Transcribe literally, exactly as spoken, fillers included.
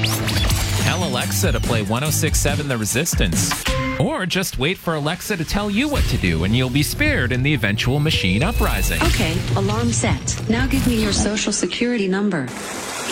Tell Alexa to play one oh six point seven The Resistance. Or just wait for Alexa to tell you what to do, and you'll be spared in the eventual machine uprising. Okay, alarm set. Now give me your social security number.